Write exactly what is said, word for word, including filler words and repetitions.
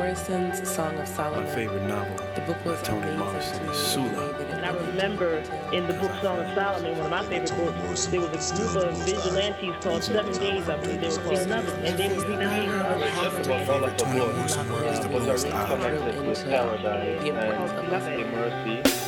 Morrison's Song of Solomon. My favorite novel. The book was Toni amazing Morrison to me. is Sula. And I remember in the book Song of Solomon, one of my favorite books, there was a group of vigilantes called Seven Days, I believe they were called, and they would be My Toni Morrison work is the most Really I real into Paradise the importance of and Mercy.